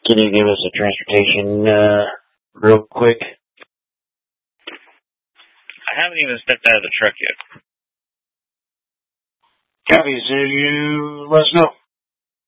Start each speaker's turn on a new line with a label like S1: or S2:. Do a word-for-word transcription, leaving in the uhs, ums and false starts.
S1: Can you give us a transportation, uh, real quick?
S2: I haven't even stepped out of the truck yet.
S1: Copy, so you let us know.